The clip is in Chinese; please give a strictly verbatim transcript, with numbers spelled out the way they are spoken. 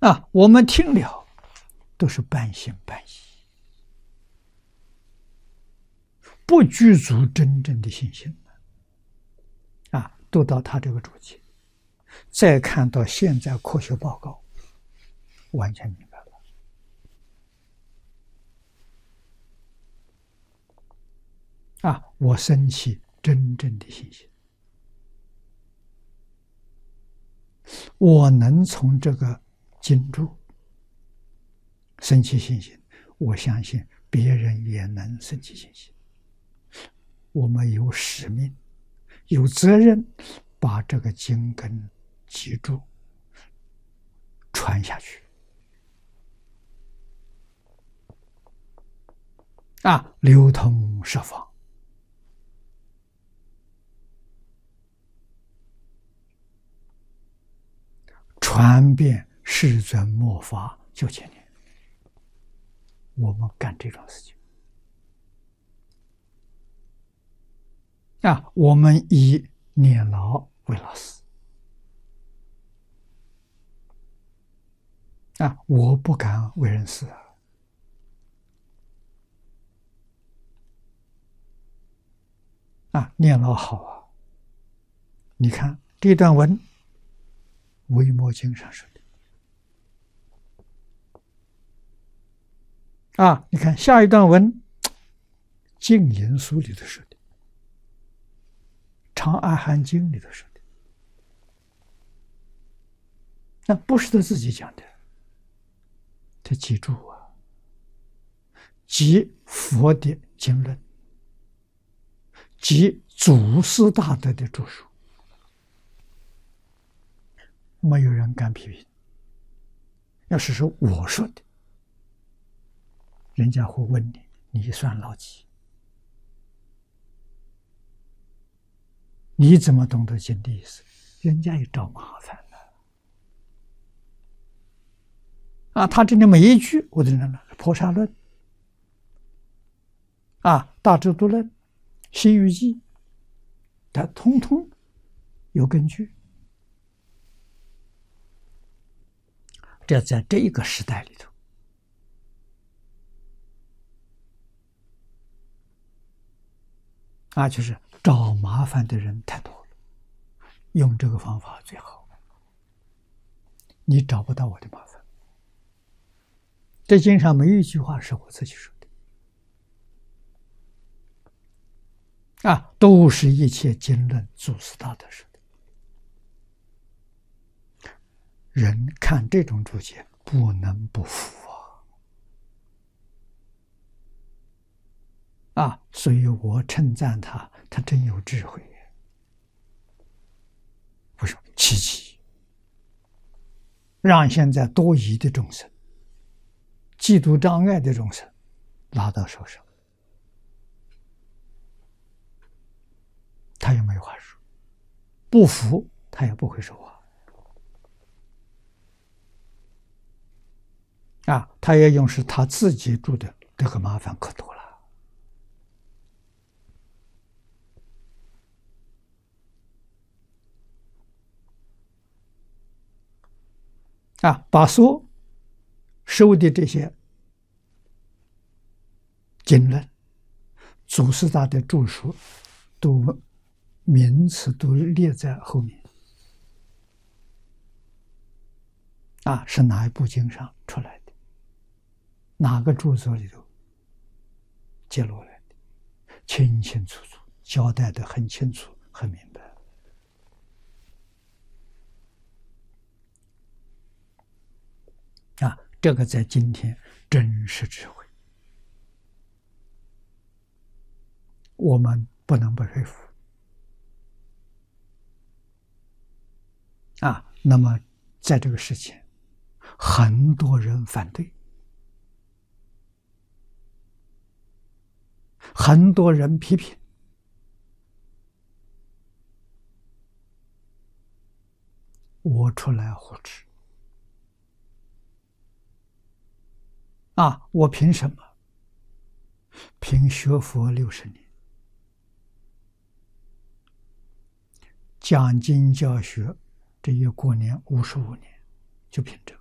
啊，我们听了都是半信半疑，不具足真正的信心啊。读到他这个注解，再看到现在科学报告，完全明白了啊！我升起真正的信心，我能从这个经注升起信心，我相信别人也能升起信心。我们有使命，有责任把这个经根记住，传下去啊，流通十方。传遍世尊末法九千年，我们干这种事情啊！我们以念老为老师啊！我不敢为人师啊！啊，念老好啊！你看这段文，《维摩经》上说的啊，你看下一段文，《净言书》里头说的，《长阿含经》里头说的，那不是他自己讲的，他记住啊，即佛的经论，即祖师大德的著述，没有人敢批评。要是说我说的，人家会问你，你算老几？你怎么懂得经的意思？人家也找麻烦了啊！他这里每一句，我都认了，菩萨论啊，大智度论、新语记，它通通有根据。这在这一个时代里头，啊，就是找麻烦的人太多了，用这个方法最好，你找不到我的麻烦。这经上没有一句话是我自己说的，啊，都是一切经论祖师大德说的。人看这种注解，不能不服啊！啊，所以我称赞他，他真有智慧。不是奇迹，让现在多疑的众生、嫉妒障碍的众生拿到手上，他也没话说，不服他也不会说话。啊，他也用是他自己住的，这个麻烦可多了。啊，把所收的这些经论、祖师大的著述，都名词都列在后面。啊，是哪一部经上出来的？哪个著作里头揭露来的？清清楚楚，交代的很清楚、很明白。啊，这个在今天真是智慧，我们不能不佩服。啊，那么在这个事情，很多人反对，很多人批评，我出来护持。啊，我凭什么？凭学佛六十年，讲经教学，这一过年五十五年，就凭这个。